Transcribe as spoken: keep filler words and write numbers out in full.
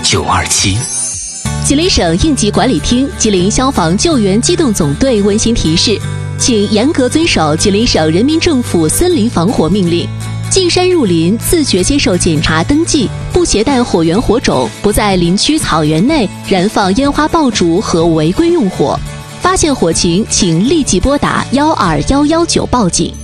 九二七。 吉林省应急管理厅、吉林消防救援机动总队温馨提示，请严格遵守吉林省人民政府森林防火命令，进山入林自觉接受检查登记，不携带火源火种，不在林区草原内燃放烟花爆竹和违规用火。发现火情，请立即拨打幺二幺幺九报警。